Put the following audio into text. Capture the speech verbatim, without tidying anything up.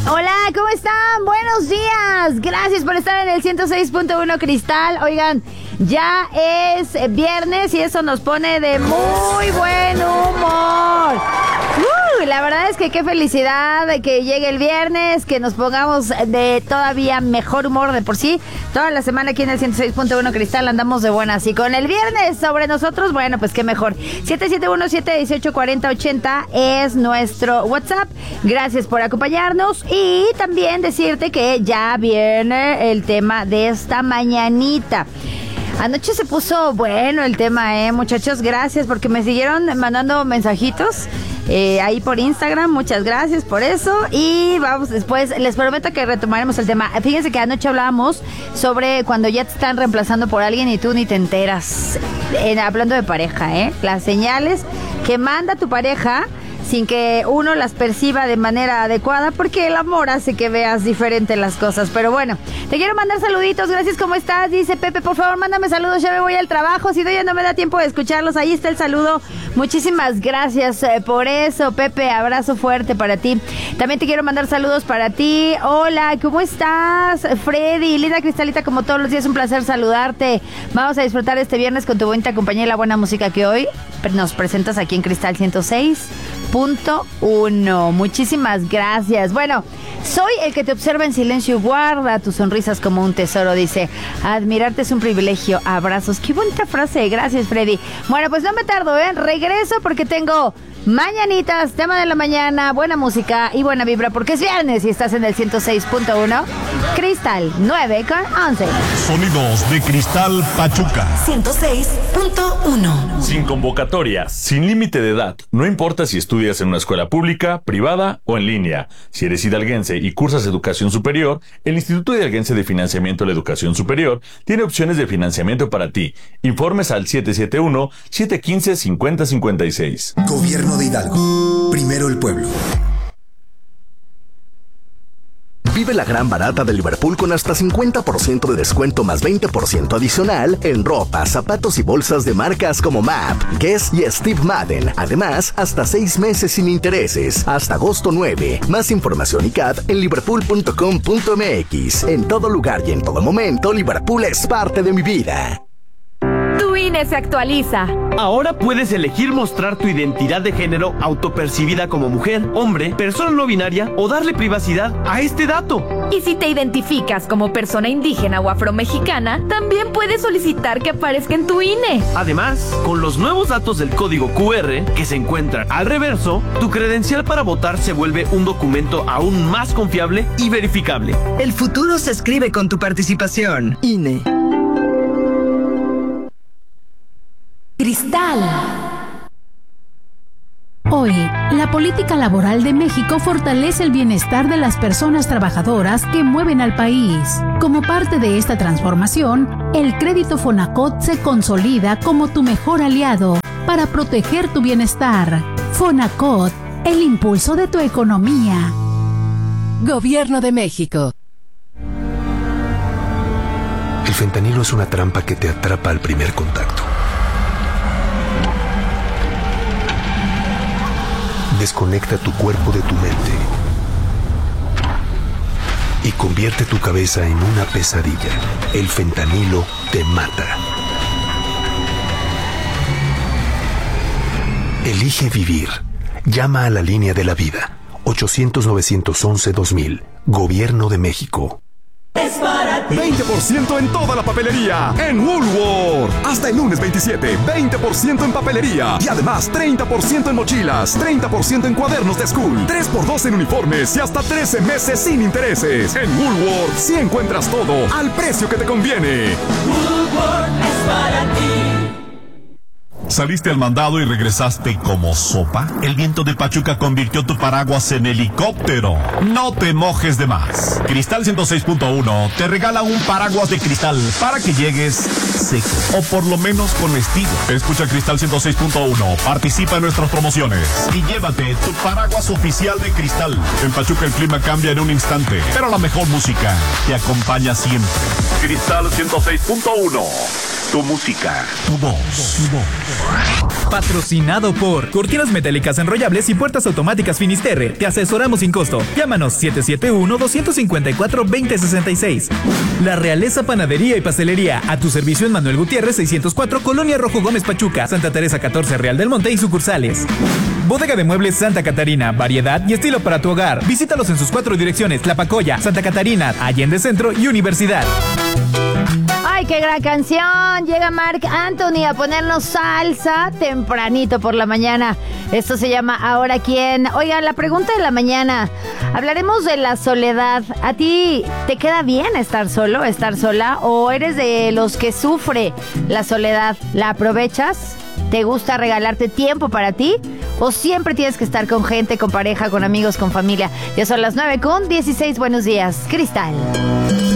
Hola, ¿cómo están? Buenos días. Gracias por estar en el ciento seis punto uno Cristal. Oigan, ya es viernes y eso nos pone de muy buen humor. Uh, la verdad es que qué felicidad de que llegue el viernes, que nos pongamos de todavía mejor humor de por sí. Toda la semana aquí en el ciento seis punto uno Cristal andamos de buenas. Y con el viernes sobre nosotros, bueno, pues qué mejor. siete siete uno, siete uno ocho, cuatro cero ocho cero es nuestro WhatsApp. Gracias por acompañarnos. Y también decirte que ya viene el tema de esta mañanita. Anoche se puso bueno el tema, eh, muchachos, gracias porque me siguieron mandando mensajitos eh, ahí por Instagram, muchas gracias por eso. Y vamos después, les prometo que retomaremos el tema. Fíjense que anoche hablábamos sobre cuando ya te están reemplazando por alguien y tú ni te enteras, eh, hablando de pareja, eh, las señales que manda tu pareja sin que uno las perciba de manera adecuada, porque el amor hace que veas diferente las cosas. Pero bueno, te quiero mandar saluditos, gracias, ¿cómo estás? Dice Pepe, por favor, mándame saludos, ya me voy al trabajo, si no ya no me da tiempo de escucharlos, ahí está el saludo. Muchísimas gracias eh, por eso, Pepe, abrazo fuerte para ti. También te quiero mandar saludos para ti. Hola, ¿cómo estás? Freddy, linda Cristalita, como todos los días, un placer saludarte. Vamos a disfrutar este viernes con tu bonita compañía y la buena música que hoy nos presentas aquí en Cristal ciento seis punto uno. Muchísimas gracias. Bueno, soy el que te observa en silencio y guarda tus sonrisas como un tesoro, dice. Admirarte es un privilegio. Abrazos. Qué bonita frase. Gracias, Freddy. Bueno, pues no me tardo, ¿eh? Regreso porque tengo mañanitas, tema de la mañana, buena música y buena vibra, porque es viernes y estás en el ciento seis punto uno Cristal nueve con once. Sonidos de Cristal Pachuca ciento seis punto uno. Sin convocatoria, sin límite de edad. No importa si estudias en una escuela pública, privada o en línea. Si eres hidalguense y cursas educación superior, el Instituto Hidalguense de Financiamiento de la Educación Superior tiene opciones de financiamiento para ti. Informes al siete siete uno, siete uno cinco, cinco cero cinco seis. Gobierno de Hidalgo. Primero el pueblo. Vive la gran barata de Liverpool con hasta cincuenta por ciento de descuento más veinte por ciento adicional en ropa, zapatos y bolsas de marcas como M A P, Guess y Steve Madden. Además, hasta seis meses sin intereses, hasta agosto nueve. Más información y C A D en liverpool punto com punto m x. En todo lugar y en todo momento, Liverpool es parte de mi vida. Tu I N E se actualiza. Ahora puedes elegir mostrar tu identidad de género autopercibida como mujer, hombre, persona no binaria o darle privacidad a este dato. Y si te identificas como persona indígena o afromexicana, también puedes solicitar que aparezca en tu I N E. Además, con los nuevos datos del código Q R que se encuentran al reverso, tu credencial para votar se vuelve un documento aún más confiable y verificable. El futuro se escribe con tu participación. I N E. Cristal. Hoy, la política laboral de México fortalece el bienestar de las personas trabajadoras que mueven al país. Como parte de esta transformación, el crédito Fonacot se consolida como tu mejor aliado para proteger tu bienestar. Fonacot, el impulso de tu economía. Gobierno de México. El fentanilo es una trampa que te atrapa al primer contacto. Desconecta tu cuerpo de tu mente y convierte tu cabeza en una pesadilla. El fentanilo te mata. Elige vivir. Llama a la línea de la vida. ochocientos, novecientos once, dos mil. Gobierno de México. Es para ti. veinte por ciento en toda la papelería en Woolworth. Hasta el lunes veintisiete, veinte por ciento en papelería. Y además treinta por ciento en mochilas, treinta por ciento en cuadernos de school, tres por dos en uniformes y hasta trece meses sin intereses. En Woolworth sí encuentras todo al precio que te conviene. Woolworth es para ti. ¿Saliste al mandado y regresaste como sopa? El viento de Pachuca convirtió tu paraguas en helicóptero. No te mojes de más. Cristal ciento seis punto uno te regala un paraguas de cristal para que llegues seco, o por lo menos con estilo. Escucha Cristal ciento seis punto uno, participa en nuestras promociones y llévate tu paraguas oficial de Cristal. En Pachuca el clima cambia en un instante, pero la mejor música te acompaña siempre. Cristal ciento seis punto uno. Tu música, tu voz, tu voz. Patrocinado por Cortinas Metálicas Enrollables y Puertas Automáticas Finisterre. Te asesoramos sin costo. Llámanos siete siete uno, dos cinco cuatro, dos cero seis seis. La Realeza Panadería y Pastelería. A tu servicio en Manuel Gutiérrez seiscientos cuatro, Colonia Rojo Gómez Pachuca, Santa Teresa catorce, Real del Monte y sucursales. Bodega de Muebles Santa Catarina. Variedad y estilo para tu hogar. Visítalos en sus cuatro direcciones: La Pacoya, Santa Catarina, Allende Centro y Universidad. ¡Ay, qué gran canción! Llega Marc Anthony a ponernos salsa tempranito por la mañana. Esto se llama ¿Ahora quién? Oigan, la pregunta de la mañana. Hablaremos de la soledad. ¿A ti te queda bien estar solo, estar sola? ¿O eres de los que sufre la soledad? ¿La aprovechas? ¿Te gusta regalarte tiempo para ti? ¿O siempre tienes que estar con gente, con pareja, con amigos, con familia? Ya son las nueve con dieciséis. Buenos días, Cristal.